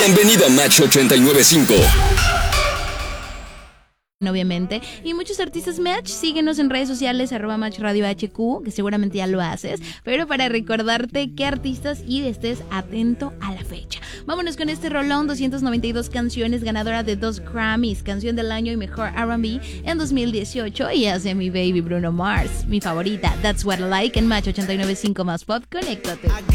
Bienvenido a Match 89.5. Obviamente, y muchos artistas Match, síguenos en redes sociales @MatchRadioHQ, que seguramente ya lo haces, pero para recordarte qué artistas y estés atento a la fecha. Vámonos con este rolón, 292 canciones, ganadora de 2 Grammys, canción del año y mejor R&B en 2018, y hace mi baby Bruno Mars, mi favorita, That's What I Like, en Match 89.5 más pop, conéctate.